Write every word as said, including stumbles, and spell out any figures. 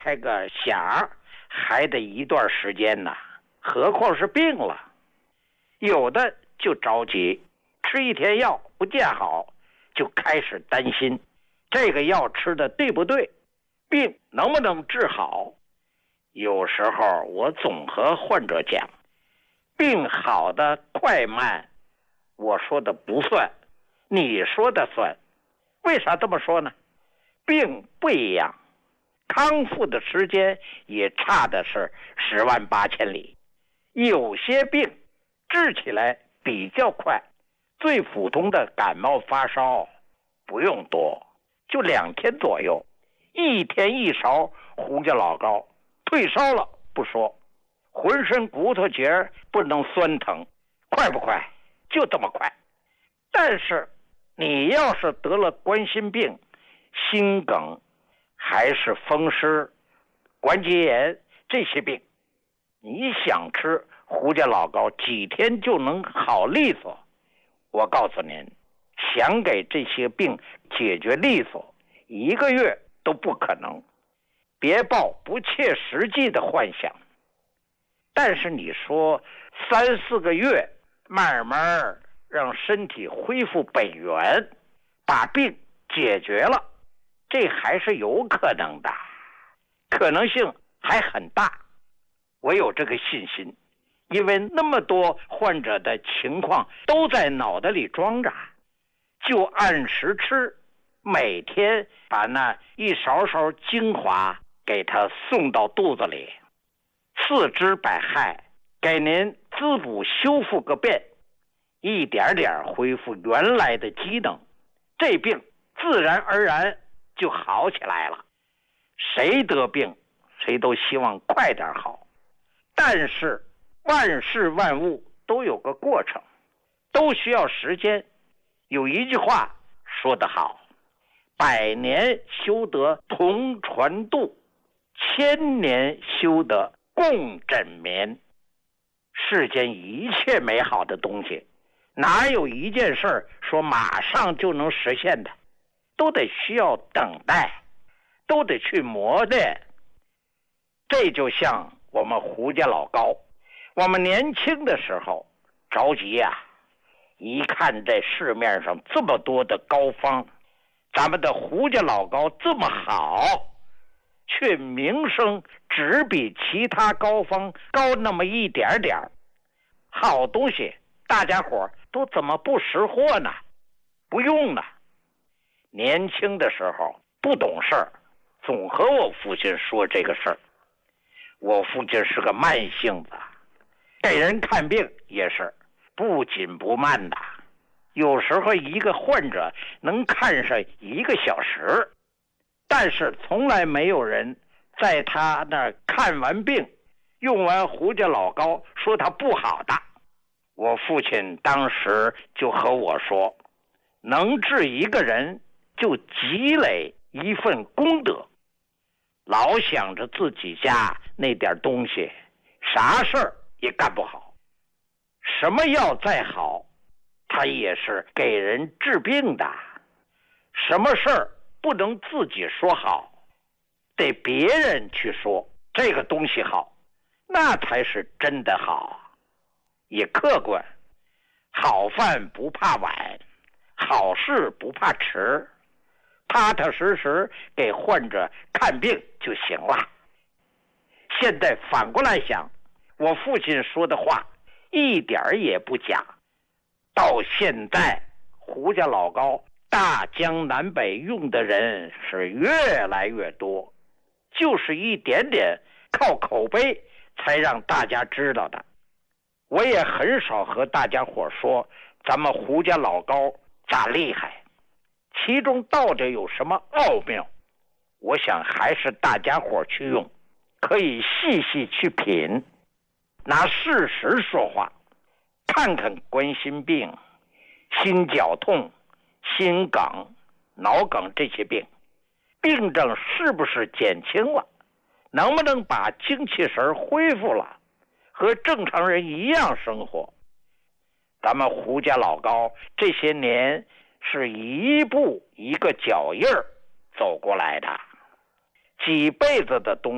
开个响还得一段时间呢，何况是病了。有的就着急，吃一天药不见好，就开始担心这个药吃的对不对，病能不能治好。有时候我总和患者讲，病好的快慢我说的不算，你说的算。为啥这么说呢？病不一样，康复的时间也差的是十万八千里。有些病治起来比较快，最普通的感冒发烧不用多，就两天左右，一天一勺胡椒老膏，退烧了不说，浑身骨头节不能酸疼，快不快？就这么快。但是你要是得了冠心病、心梗，还是风湿、关节炎这些病，你想吃胡椒老膏几天就能好利索，我告诉您，想给这些病解决利索，一个月都不可能。别抱不切实际的幻想。但是你说三四个月慢慢让身体恢复本源，把病解决了，这还是有可能的，可能性还很大。我有这个信心，因为那么多患者的情况都在脑袋里装着，就按时吃，每天把那一勺勺精华给他送到肚子里，四肢百骸给您滋补修复个遍，一点点恢复原来的机能，这病自然而然就好起来了。谁得病谁都希望快点好，但是万事万物都有个过程，都需要时间。有一句话说得好，百年修得同船渡，千年修得共枕眠。世间一切美好的东西，哪有一件事说马上就能实现的，都得需要等待，都得去磨练。这就像我们胡家老高，我们年轻的时候着急呀、啊，一看这市面上这么多的膏方，咱们的胡家老高这么好，却名声只比其他膏方高那么一点点，好东西大家伙都怎么不识货呢？不用呢。年轻的时候不懂事儿，总和我父亲说这个事儿。我父亲是个慢性子，给人看病也是不紧不慢的，有时候一个患者能看上一个小时，但是从来没有人在他那儿看完病用完胡椒老膏说他不好的。我父亲当时就和我说，能治一个人就积累一份功德，老想着自己家那点东西，啥事儿也干不好。什么药再好，它也是给人治病的。什么事儿不能自己说好，得别人去说这个东西好，那才是真的好，也客观。好饭不怕晚，好事不怕迟，踏踏实实给患者看病就行了。现在反过来想，我父亲说的话一点也不假。到现在胡家老膏大江南北用的人是越来越多，就是一点点靠口碑才让大家知道的。我也很少和大家伙说咱们胡家老膏咋厉害，其中到底有什么奥妙，我想还是大家伙去用，可以细细去品，拿事实说话，看看冠心病、心绞痛、心梗、脑梗这些病，病症是不是减轻了，能不能把精气神恢复了，和正常人一样生活。咱们胡家老高这些年是一步一个脚印儿走过来的，几辈子的东西